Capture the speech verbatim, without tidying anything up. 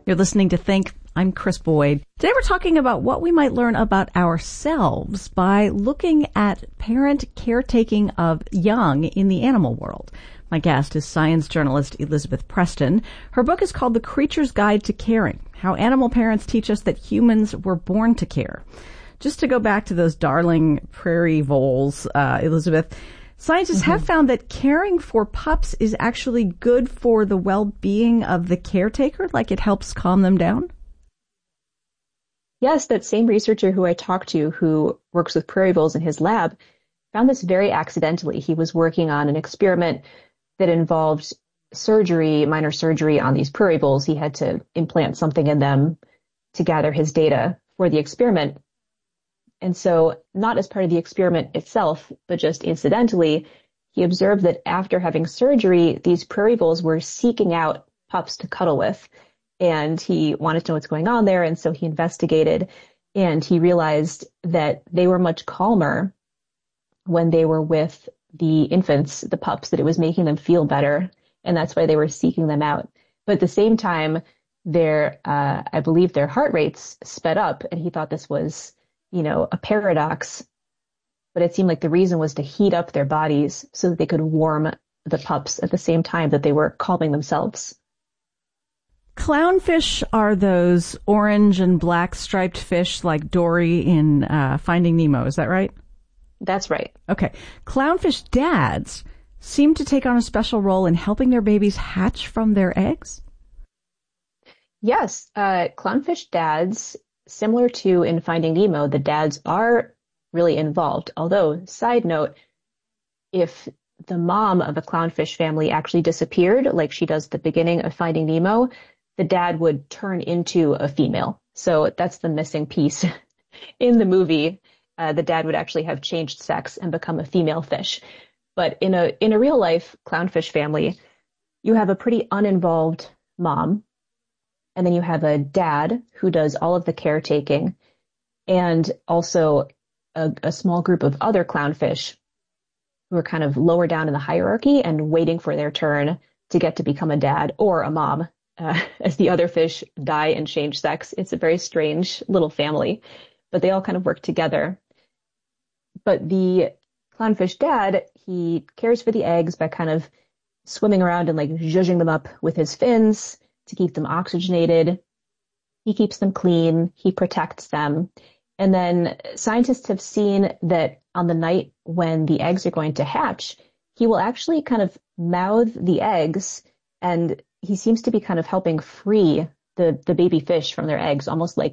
You're listening to Think. I'm Chris Boyd. Today we're talking about what we might learn about ourselves by looking at parent caretaking of young in the animal world. My guest is science journalist Elizabeth Preston. Her book is called The Creature's Guide to Caring: How Animal Parents Teach Us That Humans Were Born to Care. Just to go back to those darling prairie voles, uh, Elizabeth, scientists mm-hmm. have found that caring for pups is actually good for the well-being of the caretaker, like it helps calm them down? Yes, that same researcher who I talked to who works with prairie voles in his lab found this very accidentally. He was working on an experiment that involved surgery, minor surgery on these prairie voles. He had to implant something in them to gather his data for the experiment. And so, not as part of the experiment itself, but just incidentally, he observed that after having surgery, these prairie voles were seeking out pups to cuddle with. And he wanted to know what's going on there. And so he investigated, and he realized that they were much calmer when they were with the infants, the pups, that it was making them feel better. And that's why they were seeking them out. But at the same time, their, uh, I believe their heart rates sped up. And he thought this was, you know, a paradox. But it seemed like the reason was to heat up their bodies so that they could warm the pups at the same time that they were calming themselves. Clownfish are those orange and black striped fish like Dory in uh, Finding Nemo. Is that right? That's right. Okay. Clownfish dads seem to take on a special role in helping their babies hatch from their eggs? Yes. Uh, clownfish dads, similar to in Finding Nemo, the dads are really involved. Although, side note, if the mom of a clownfish family actually disappeared, like she does at the beginning of Finding Nemo, the dad would turn into a female. So that's the missing piece. In the movie, uh, the dad would actually have changed sex and become a female fish. But in a in a real life clownfish family, you have a pretty uninvolved mom, and then you have a dad who does all of the caretaking, and also a, a small group of other clownfish who are kind of lower down in the hierarchy and waiting for their turn to get to become a dad or a mom. Uh, as the other fish die and change sex. It's a very strange little family, but they all kind of work together. But the clownfish dad, he cares for the eggs by kind of swimming around and like zhuzhing them up with his fins to keep them oxygenated. He keeps them clean. He protects them. And then scientists have seen that on the night when the eggs are going to hatch, he will actually kind of mouth the eggs, and he seems to be kind of helping free the, the baby fish from their eggs, almost like